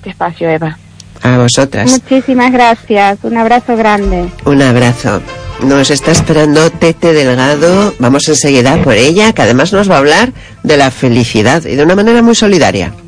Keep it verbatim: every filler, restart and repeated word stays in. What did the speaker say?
este espacio, Eva. A vosotras. Muchísimas gracias. Un abrazo grande. Un abrazo. Nos está esperando Tete Delgado. Vamos enseguida por ella, que además nos va a hablar de la felicidad y de una manera muy solidaria.